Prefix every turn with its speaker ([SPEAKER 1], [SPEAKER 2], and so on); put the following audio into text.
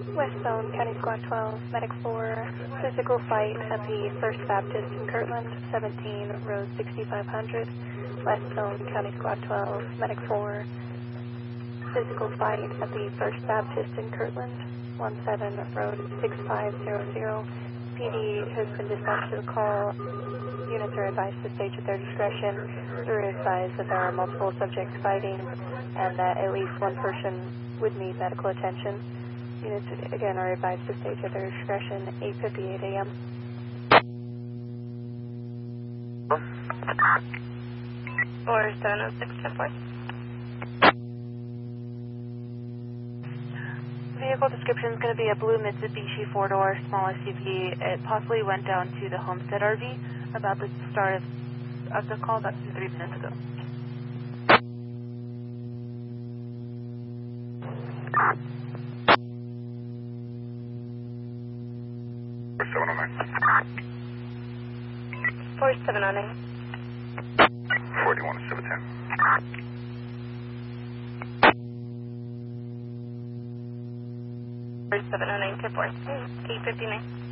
[SPEAKER 1] West Zone, County Squad 12, Medic 4, physical fight at the First Baptist in Kirtland, 17, Road 6500. West Zone, County Squad 12, Medic 4, physical fight at the First Baptist in Kirtland, 17, Road 6500. PD has been dispatched to the call. Units are advised to stage at their discretion. We're advised that there are multiple subjects fighting and that at least one person would need medical attention. Units, again, are advised to stage at their discretion, 8:58 a.m.
[SPEAKER 2] Or 706 10 4. Vehicle description is going to be a blue Mitsubishi 4-door small SUV. It possibly went down to the Homestead RV about the start of the call, about 3 minutes ago.
[SPEAKER 3] For
[SPEAKER 2] 709.
[SPEAKER 3] 41 710.
[SPEAKER 2] For 709 10 4. 859.